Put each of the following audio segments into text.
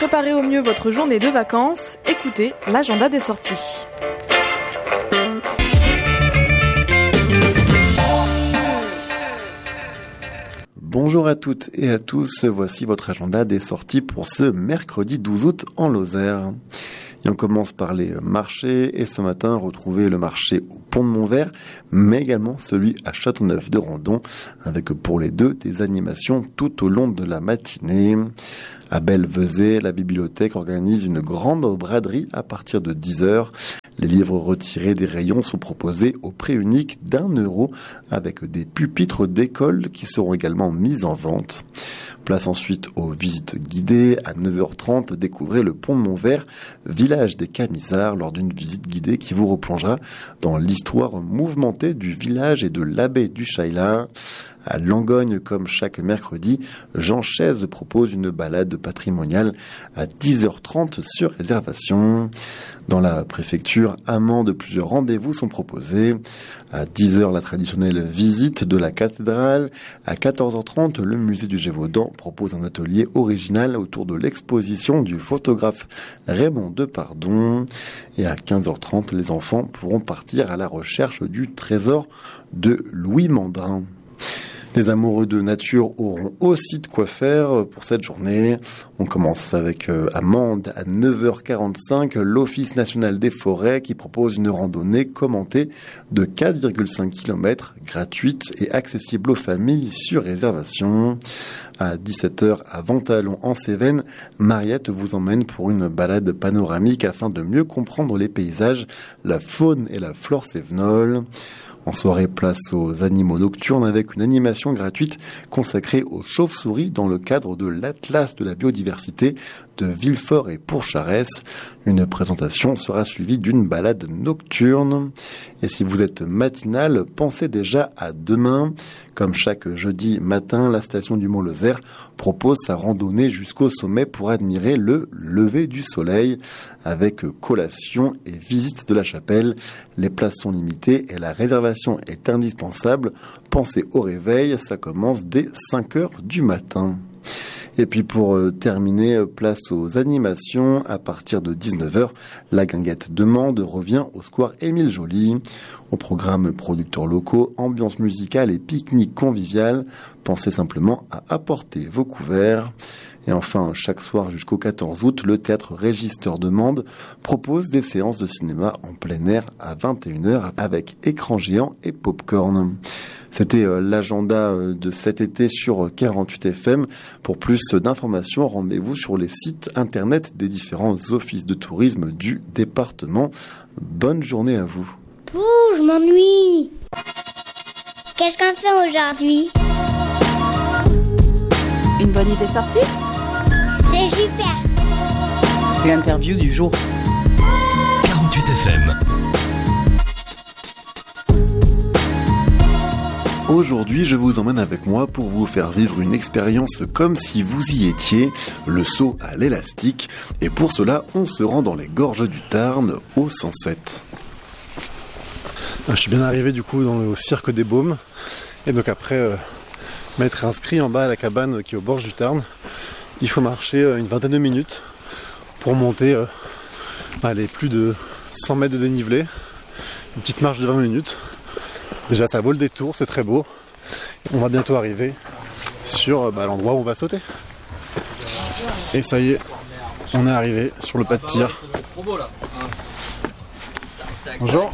préparer au mieux votre journée de vacances, écoutez l'agenda des sorties. Bonjour à toutes et à tous, voici votre agenda des sorties pour ce mercredi 12 août en Lozère. Et on commence par les marchés et ce matin, retrouvez le marché au Pont de Montvert, mais également celui à Châteauneuf-de-Randon, avec pour les deux des animations tout au long de la matinée. À Belvezé, la bibliothèque organise une grande braderie à partir de 10h. Les livres retirés des rayons sont proposés au prix unique d'1 € avec des pupitres d'école qui seront également mis en vente. Place ensuite aux visites guidées. À 9h30, découvrez le Pont de Montvert, village des Camisards, lors d'une visite guidée qui vous replongera dans l'histoire mouvementée du village et de l'abbaye du Chaillard. À Langogne, comme chaque mercredi, Jean Chaise propose une balade patrimoniale à 10h30 sur réservation. Dans la préfecture, Amande, plusieurs rendez-vous sont proposés. À 10h, la traditionnelle visite de la cathédrale. À 14h30, le musée du Gévaudan propose un atelier original autour de l'exposition du photographe Raymond Depardon. Et à 15h30, les enfants pourront partir à la recherche du trésor de Louis Mandrin. Les amoureux de nature auront aussi de quoi faire pour cette journée. On commence avec Amande à 9h45, l'Office national des forêts qui propose une randonnée commentée de 4,5 km, gratuite et accessible aux familles sur réservation. À 17h à Ventalon en Cévennes, Mariette vous emmène pour une balade panoramique afin de mieux comprendre les paysages, la faune et la flore cévenole. En soirée, place aux animaux nocturnes avec une animation gratuite consacrée aux chauves-souris dans le cadre de l'Atlas de la biodiversité de Villefort et Pourcharès. Une présentation sera suivie d'une balade nocturne. Et si vous êtes matinal, pensez déjà à demain. Comme chaque jeudi matin, la station du Mont-Lozère propose sa randonnée jusqu'au sommet pour admirer le lever du soleil avec collation et visite de la chapelle. Les places sont limitées et la réservation est indispensable. Pensez au réveil, ça commence dès 5h du matin. Et puis pour terminer, place aux animations. À partir de 19h, la guinguette de Mende revient au square Émile Joly. Au programme producteurs locaux, ambiance musicale et pique-nique convivial. Pensez simplement à apporter vos couverts. Et enfin, chaque soir jusqu'au 14 août, le théâtre Régisseur de Mende propose des séances de cinéma en plein air à 21h avec écran géant et pop-corn. C'était l'agenda de cet été sur 48 FM. Pour plus d'informations, rendez-vous sur les sites internet des différents offices de tourisme du département. Bonne journée à vous. Pouh, je m'ennuie. Qu'est-ce qu'on fait aujourd'hui? Une bonne idée sortie? C'est super. L'interview du jour. 48 FM. Aujourd'hui, je vous emmène avec moi pour vous faire vivre une expérience comme si vous y étiez, le saut à l'élastique. Et pour cela, on se rend dans les gorges du Tarn, au 107. Je suis bien arrivé du coup au cirque des Baumes. Et donc après m'être inscrit en bas à la cabane qui est au bord du Tarn, il faut marcher une vingtaine de minutes pour monter les plus de 100 mètres de dénivelé. Une petite marche de 20 minutes. Déjà ça vaut le détour, c'est très beau. On va bientôt arriver sur l'endroit où on va sauter. Et ça y est, on est arrivé sur le pas de tir. Bonjour.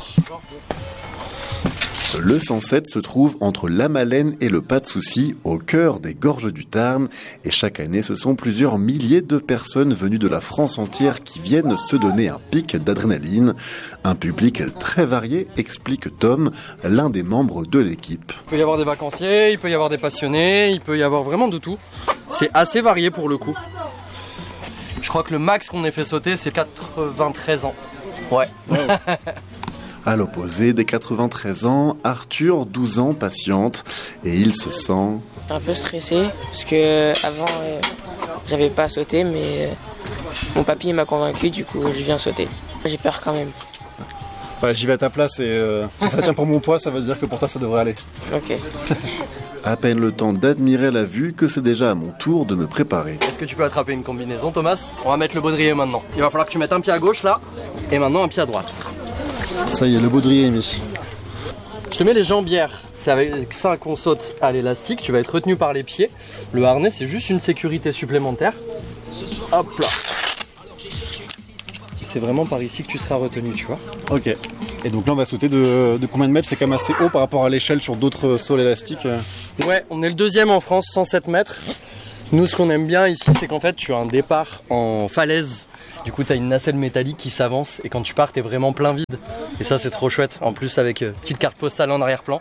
Le 107 se trouve entre la Malène et le Pas de Souci, au cœur des gorges du Tarn. Et chaque année, ce sont plusieurs milliers de personnes venues de la France entière qui viennent se donner un pic d'adrénaline. Un public très varié, explique Tom, l'un des membres de l'équipe. Il peut y avoir des vacanciers, il peut y avoir des passionnés, il peut y avoir vraiment de tout. C'est assez varié pour le coup. Je crois que le max qu'on ait fait sauter, c'est 93 ans. Ouais. À l'opposé, des 93 ans, Arthur, 12 ans, patiente, et il se sent un peu stressé, parce que avant j'avais pas sauté, mais mon papy m'a convaincu, du coup je viens sauter. J'ai peur quand même. J'y vais à ta place et si ça tient pour mon poids, ça veut dire que pour toi ça devrait aller. Ok. À peine le temps d'admirer la vue que c'est déjà à mon tour de me préparer. Est-ce que tu peux attraper une combinaison, Thomas? On va mettre le baudrier maintenant. Il va falloir que tu mettes un pied à gauche là, et maintenant un pied à droite. Ça y est, le baudrier est mis. Je te mets les jambières. C'est avec ça qu'on saute à l'élastique. Tu vas être retenu par les pieds. Le harnais, c'est juste une sécurité supplémentaire. Hop là. C'est vraiment par ici que tu seras retenu, tu vois. Ok. Et donc là, on va sauter de combien de mètres? C'est quand même assez haut par rapport à l'échelle sur d'autres sauts élastiques. Ouais, on est le deuxième en France, 107 mètres. Nous, ce qu'on aime bien ici, c'est qu'en fait, tu as un départ en falaise. Du coup, tu as une nacelle métallique qui s'avance. Et quand tu pars, tu es vraiment plein vide. Et ça, c'est trop chouette. En plus, avec petite carte postale en arrière-plan.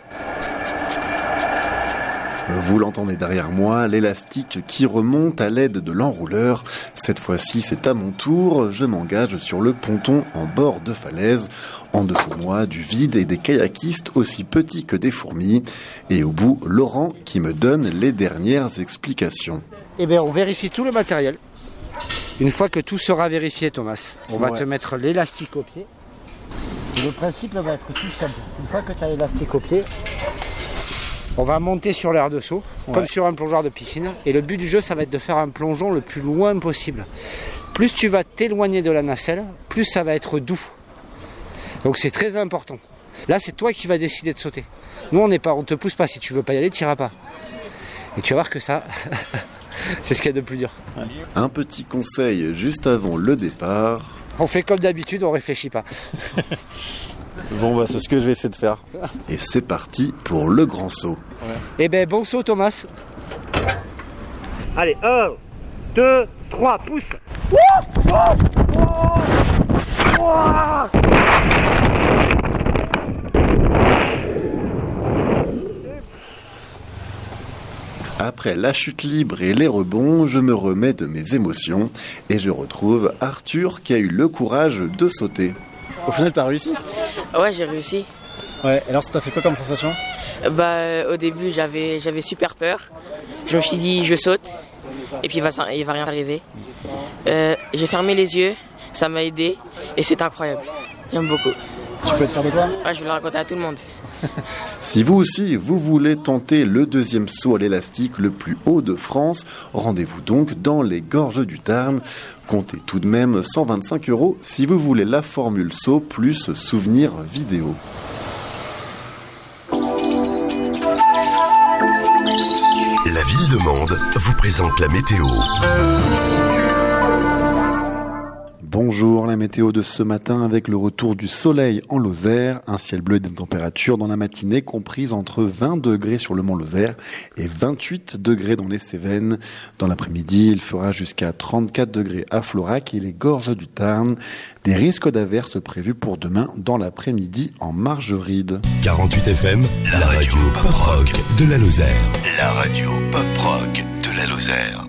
Vous l'entendez derrière moi, l'élastique qui remonte à l'aide de l'enrouleur. Cette fois-ci, c'est à mon tour. Je m'engage sur le ponton en bord de falaise. En dessous de moi, du vide et des kayakistes aussi petits que des fourmis. Et au bout, Laurent qui me donne les dernières explications. Eh bien, on vérifie tout le matériel. Une fois que tout sera vérifié, Thomas, on va te mettre l'élastique au pied. Le principe va être tout simple. Une fois que tu as l'élastique au pied, on va monter sur l'aire de saut, comme sur un plongeoir de piscine. Et le but du jeu, ça va être de faire un plongeon le plus loin possible. Plus tu vas t'éloigner de la nacelle, plus ça va être doux. Donc c'est très important. Là, c'est toi qui vas décider de sauter. Nous, on te pousse pas. Si tu veux pas y aller, tu n'iras pas. Et tu vas voir que ça, c'est ce qu'il y a de plus dur. Un petit conseil juste avant le départ. On fait comme d'habitude, on réfléchit pas. Bon, c'est ce que je vais essayer de faire. Et c'est parti pour le grand saut. Eh ben, bon saut, Thomas. Allez, 1, 2, 3, pousse. Après la chute libre et les rebonds, je me remets de mes émotions et je retrouve Arthur qui a eu le courage de sauter. Au final, t'as réussi? Ouais, j'ai réussi. Ouais, alors ça t'a fait quoi comme sensation? Au début, j'avais super peur. Je me suis dit, je saute, et puis il va rien arriver. J'ai fermé les yeux, ça m'a aidé, et c'est incroyable. J'aime beaucoup. Tu peux être fier de toi? Ouais, je vais le raconter à tout le monde. Si vous aussi, vous voulez tenter le deuxième saut à l'élastique le plus haut de France, rendez-vous donc dans les Gorges du Tarn. Comptez tout de même 125 € si vous voulez la formule saut plus souvenir vidéo. La ville de Mende vous présente la météo. Bonjour, la météo de ce matin avec le retour du soleil en Lozère, un ciel bleu et des températures dans la matinée comprises entre 20 degrés sur le mont Lozère et 28 degrés dans les Cévennes. Dans l'après-midi, il fera jusqu'à 34 degrés à Florac et les Gorges du Tarn. Des risques d'averses prévus pour demain dans l'après-midi en Margeride. 48 FM, la radio pop-rock de la Lozère. La radio pop-rock de la Lozère.